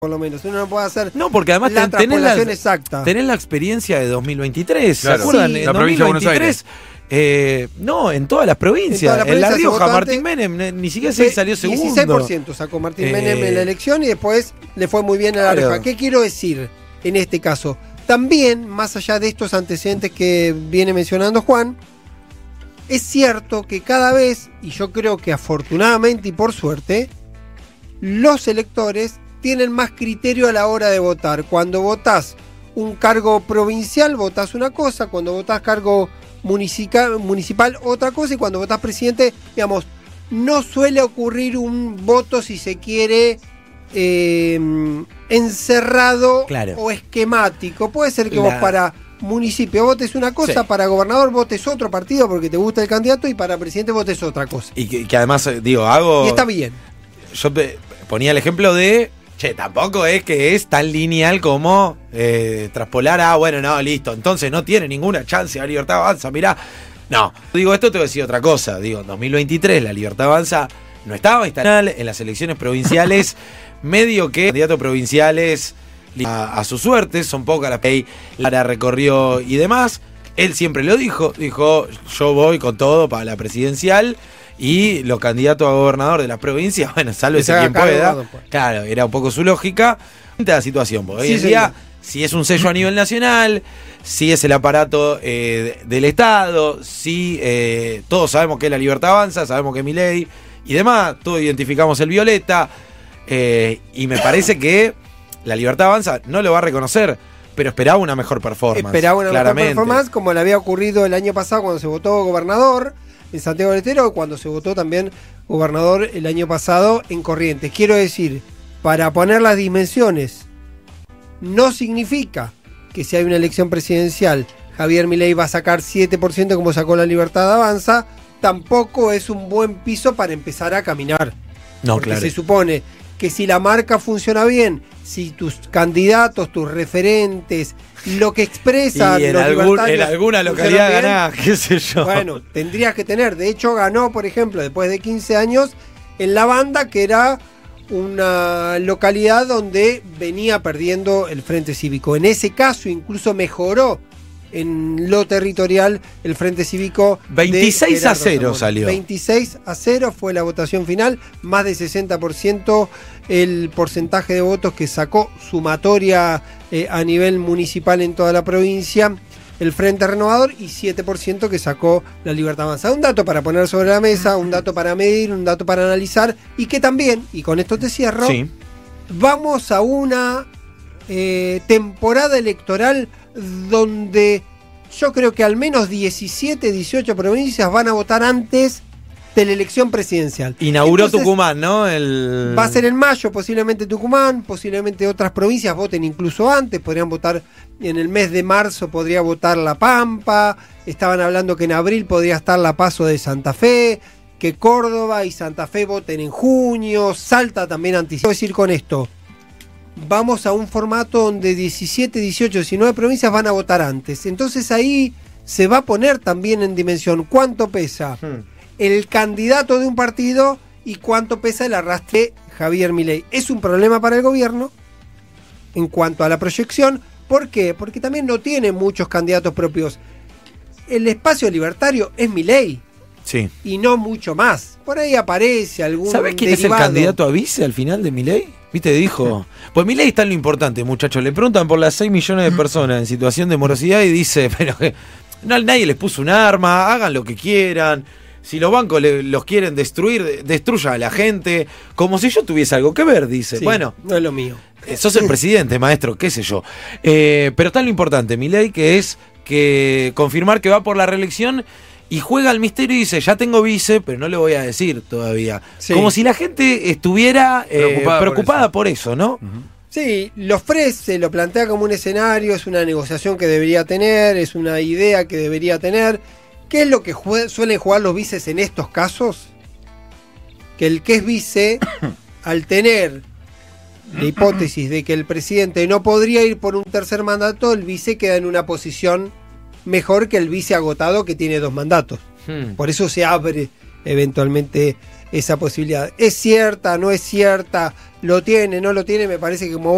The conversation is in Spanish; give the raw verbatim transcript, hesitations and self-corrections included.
por lo menos. Uno no puede hacer no, porque además la ten, tenés, transpolación la, exacta. tenés la experiencia de dos mil veintitrés, Claro. ¿se acuerdan? Sí. En La provincia de Buenos dos mil veintitrés, eh, no, en todas las provincias. En todas las En, La provincias se Rioja, votó Martín antes. Menem ni siquiera se salió segundo. dieciséis por ciento sacó Martín Eh, Menem en la elección y después le fue muy bien a La claro. Rioja. ¿Qué quiero decir en este caso? También, más allá de estos antecedentes que viene mencionando Juan, es cierto que cada vez, y yo creo que afortunadamente y por suerte, los electores tienen más criterio a la hora de votar. Cuando votás un cargo provincial, votás una cosa. Cuando votás cargo municipal, municipal otra cosa. Y cuando votás presidente, digamos, no suele ocurrir un voto, si se quiere, eh, encerrado Claro. o esquemático. Puede ser que La- vos para municipio votes una cosa, Sí. para gobernador votes otro partido porque te gusta el candidato, y para presidente votes otra cosa. Y que, que además, eh, digo, hago... Y está bien. Yo pe- ponía el ejemplo de, che, tampoco es que es tan lineal como eh, traspolar a, bueno, no, listo, entonces no tiene ninguna chance la Libertad Avanza, mirá. No, digo, esto te voy a decir otra cosa. Digo, en dos mil veintitrés la Libertad Avanza no estaba instalada en las elecciones provinciales, medio que candidatos provinciales a, a su suerte, son pocas las que Lara recorrió y demás. Él siempre lo dijo, dijo, yo voy con todo para la presidencial. Y los candidatos a gobernador de las provincias, bueno, sálvese quien pueda. Claro, era un poco su lógica. La situación, porque hoy Sí, en día, señor. si es un sello a nivel nacional, si es el aparato eh, del Estado, si eh, todos sabemos que es la Libertad Avanza, sabemos que es Milei y demás, todos identificamos el violeta, eh, y me parece que la Libertad Avanza no lo va a reconocer, pero esperaba una mejor performance. Esperaba una mejor claramente. performance, como le había ocurrido el año pasado cuando se votó gobernador en Santiago del Estero, cuando se votó también gobernador el año pasado en Corrientes. Quiero decir, para poner las dimensiones, no significa que si hay una elección presidencial Javier Milei va a sacar siete por ciento como sacó la Libertad Avanza, tampoco es un buen piso para empezar a caminar. No, Porque claro. se supone que si la marca funciona bien, si tus candidatos, tus referentes, lo que expresan Y en, los algún- libertarios en alguna funcionan localidad bien, ganás, qué sé yo. bueno, tendrías que tener. De hecho, ganó, por ejemplo, después de quince años, en La Banda, que era una localidad donde venía perdiendo el Frente Cívico. En ese caso, incluso mejoró en lo territorial el Frente Cívico. de veintiséis a Gerardo cero Zamora. salió. veintiséis a cero fue la votación final, más de sesenta por ciento el porcentaje de votos que sacó sumatoria eh, a nivel municipal en toda la provincia el Frente Renovador, y siete por ciento que sacó la Libertad Avanza. Un dato para poner sobre la mesa, un dato para medir, un dato para analizar, y que también, y con esto te cierro, Sí. vamos a una eh, temporada electoral donde yo creo que al menos diecisiete, dieciocho provincias van a votar antes de la elección presidencial. Inauguró Entonces, Tucumán, ¿no? El... va a ser en mayo, posiblemente Tucumán, posiblemente otras provincias voten incluso antes, podrían votar en el mes de marzo, podría votar La Pampa, estaban hablando que en abril podría estar la Paso de Santa Fe, que Córdoba y Santa Fe voten en junio, Salta también anticipa. Quiero decir con esto, vamos a un formato donde diecisiete, dieciocho, diecinueve provincias van a votar antes, entonces ahí se va a poner también en dimensión cuánto pesa Hmm. el candidato de un partido y cuánto pesa el arrastre de Javier Milei. Es un problema para el gobierno en cuanto a la proyección. ¿Por qué? Porque también no tiene muchos candidatos propios. El espacio libertario es Milei Sí. y no mucho más. Por ahí aparece algún ¿Sabés quién derivado. es el candidato a vice al final de Milei? ¿Viste? Dijo. Pues Milei está en lo importante, muchachos. Le preguntan por las seis millones de personas en situación de morosidad y dice, pero que no, nadie les puso un arma, hagan lo que quieran. Si los bancos le- los quieren destruir, destruyan a la gente. Como si yo tuviese algo que ver, dice. Sí, Bueno, no es lo mío. eh, sos el presidente, maestro, qué sé yo. Eh, pero está en lo importante, Milei, que es que confirmar que va por la reelección y juega al misterio y dice, ya tengo vice, pero no le voy a decir todavía. Sí. Como si la gente estuviera eh, Preocupada por preocupada por eso, ¿no? Sí, lo ofrece, lo plantea como un escenario, es una negociación que debería tener, es una idea que debería tener. ¿Qué es lo que jue- suelen jugar los vices en estos casos? Que el que es vice, al tener la hipótesis de que el presidente no podría ir por un tercer mandato, el vice queda en una posición mejor que el vice agotado que tiene dos mandatos. Hmm. Por eso se abre eventualmente esa posibilidad. ¿Es cierta? ¿No es cierta? ¿Lo tiene? ¿No lo tiene? Me parece que como